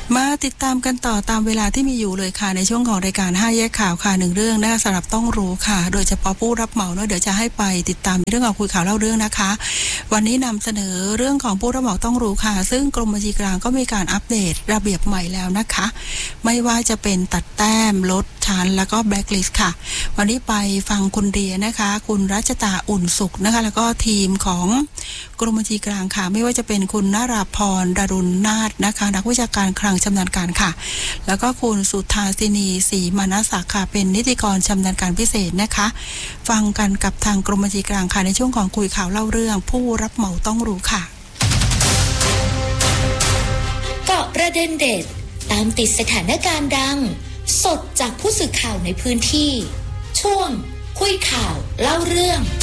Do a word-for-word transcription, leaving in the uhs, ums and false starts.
มาติดตามกันต่อตามเวลาที่มีอยู่เลยค่ะในช่วงของรายการห้าแยกข่าวค่ะหนึ่งเรื่องนะคะสำหรับต้องรู้ค่ะโดยเฉพาะผู้รับเหมาเนาะเดี๋ยวจะให้ไปติดตามเรื่องของคุยข่าวเล่าเรื่องนะคะวันนี้นำเสนอเรื่องของผู้รับเหมาต้องรู้ค่ะซึ่งกรมบัญชีกลางก็มีการอัปเดตระเบียบใหม่แล้วนะคะไม่ว่าจะเป็นตัดแต้มลดชั้นแล้วก็แบล็คลิสต์ค่ะวันนี้ไปฟังคุณเดียนะคะคุณรัชตาอุ่นสุขนะคะแล้วก็ทีมของกรมบัญชีกลางค่ะไม่ว่าจะเป็นคุณนราพรดารุณนาถนะคะนักวิชาการคลังชำนาญการค่ะแล้วก็คุณสุธาสินีศรีมานะศักดิ์ค่ะเป็นนิติกรชำนาญการพิเศษนะคะฟังกันกับทางกรมบัญชีกลางค่ะในช่วงของคุยข่าวเล่าเรื่องผู้รับเหมาต้องรู้ค่ะเกาะประเด็นเด็ดตามติดสถานการณ์ดังสดจากผู้สื่อข่าวในพื้นที่ช่วงคุยข่าวเล่าเรื่อง